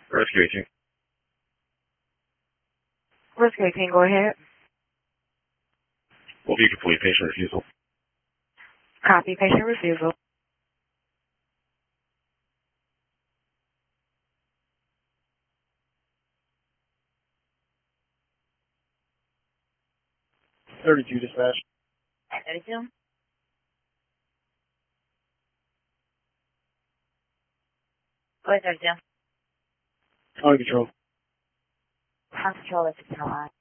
Rescue 18. Rescue 18, go ahead. Will be complete. Patient refusal. Copy, patient refusal. .32 dispatch. 32? Go ahead, 32. On control. On control, it's 6 line.